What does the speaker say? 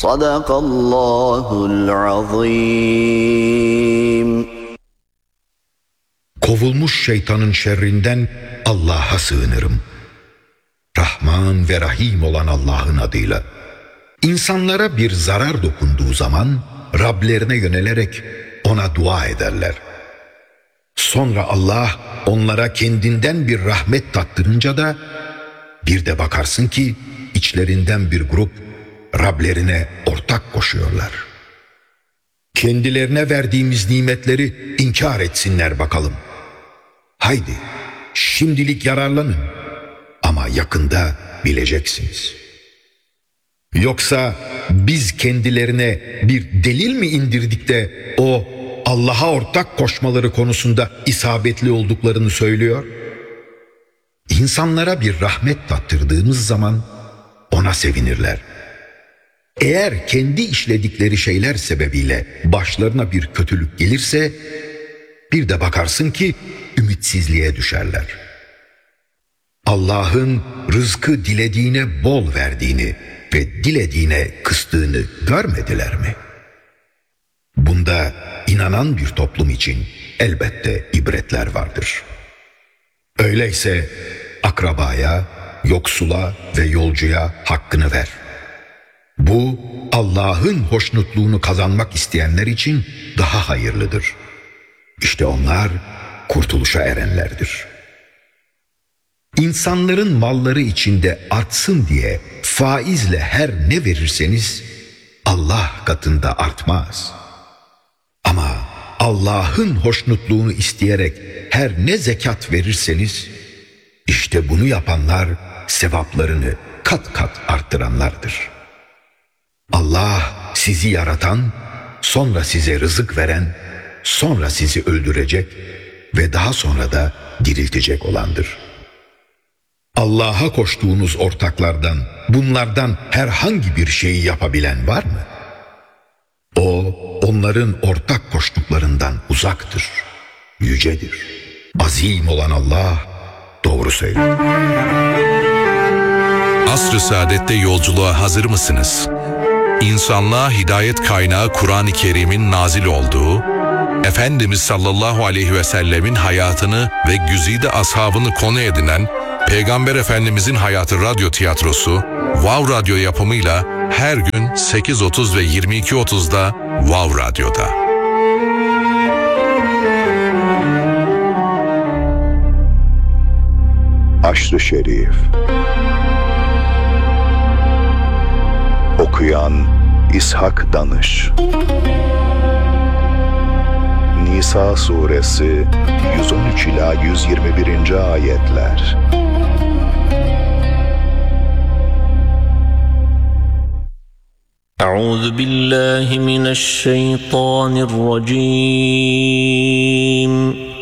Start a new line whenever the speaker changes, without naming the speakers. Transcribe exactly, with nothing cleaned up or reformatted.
Sadakallahul azim.
Kovulmuş şeytanın şerrinden Allah'a sığınırım. Rahman ve Rahim olan Allah'ın adıyla. İnsanlara bir zarar dokunduğu zaman Rablerine yönelerek ona dua ederler. Sonra Allah onlara kendinden bir rahmet tattırınca da bir de bakarsın ki içlerinden bir grup Rablerine ortak koşuyorlar. Kendilerine verdiğimiz nimetleri inkar etsinler bakalım. Haydi şimdilik yararlanın ama yakında bileceksiniz. Yoksa biz kendilerine bir delil mi indirdik de o Allah'a ortak koşmaları konusunda isabetli olduklarını söylüyor? İnsanlara bir rahmet tattırdığımız zaman ona sevinirler. Eğer kendi işledikleri şeyler sebebiyle başlarına bir kötülük gelirse bir de bakarsın ki ümitsizliğe düşerler. Allah'ın rızkı dilediğine bol verdiğini ve dilediğine kıstığını görmediler mi? Bunda inanan bir toplum için elbette ibretler vardır. Öyleyse akrabaya, yoksula ve yolcuya hakkını ver. Bu Allah'ın hoşnutluğunu kazanmak isteyenler için daha hayırlıdır. İşte onlar kurtuluşa erenlerdir. İnsanların malları içinde artsın diye faizle her ne verirseniz Allah katında artmaz. Ama Allah'ın hoşnutluğunu isteyerek her ne zekat verirseniz işte bunu yapanlar sevaplarını kat kat arttıranlardır. Allah sizi yaratan, sonra size rızık veren, sonra sizi öldürecek ve daha sonra da diriltecek olandır. Allah'a koştuğunuz ortaklardan, bunlardan herhangi bir şeyi yapabilen var mı? O, onların ortak koştuklarından uzaktır, yücedir. Azim olan Allah doğru söylüyor.
Asr-ı Saadet'te yolculuğa hazır mısınız? İnsanlığa hidayet kaynağı Kur'an-ı Kerim'in nazil olduğu, Efendimiz sallallahu aleyhi ve sellemin hayatını ve güzide ashabını konu edinen Peygamber Efendimizin Hayatı Radyo Tiyatrosu, Wow Radyo yapımıyla her gün sekiz otuz ve yirmi iki otuzda Wow Radyo'da.
Aşr-ı Şerif. Okuyan İshak Danış. Nisa Suresi yüz on üç ila yüz yirmi birinci ayetler.
Euzu billahi mineşşeytanirracim.